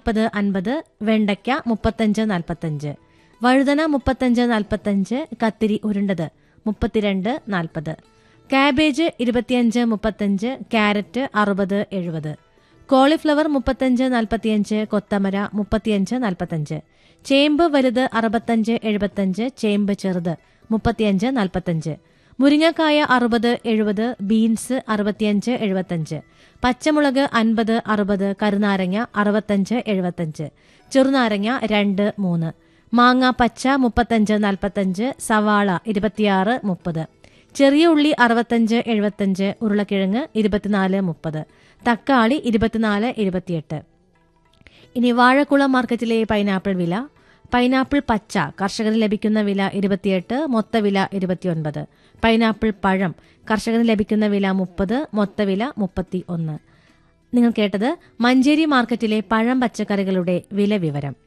40-50, വെണ്ടയ്ക്ക 35-45, വഴുതന 35-45, കത്തിരി ഉരുണ്ടത് 32-40, cabbage 25-35, carrot 60-70, cauliflower 35-45, കൊത്തമര 35-45, ചേമ്പ് വലുത് 65-75, ചേമ്പ് ചെറുത് 35-45, മുരിങ്ങക്കായ 60-70, ബീൻസ് 65-75, പച്ചമുളക് 50-60, കരുനാരങ്ങ 65-75, ചെറുനാരങ്ങ 2-3, മാങ്ങ പച്ച 35-45, സവാള 26-30, ചെറിയ ഉള്ളി 65-75, ഉരുളക്കിഴങ്ങ് 24-30, തക്കാളി 24-28. ഇനി വാഴക്കുളം മാർക്കറ്റിലെ പൈനാപ്പിൾ വില. പൈനാപ്പിൾ പച്ച കർഷകന് ലഭിക്കുന്ന വില 28, മൊത്തവില 29. പൈനാപ്പിൾ പഴം കർഷകന് ലഭിക്കുന്ന വില 30, മൊത്തവില 31. നിങ്ങൾ കേട്ടത് മഞ്ചേരി മാർക്കറ്റിലെ പഴം പച്ചക്കറികളുടെ വില വിവരം.